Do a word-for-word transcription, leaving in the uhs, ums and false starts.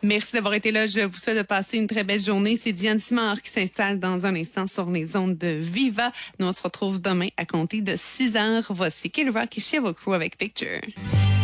Merci d'avoir été là. Je vous souhaite de passer une très belle journée. C'est Diane Simard qui s'installe dans un instant sur les ondes de Viva. Nous, on se retrouve demain à compter de six heures. Voici Kid Rock et Sheryl Crow avec Picture.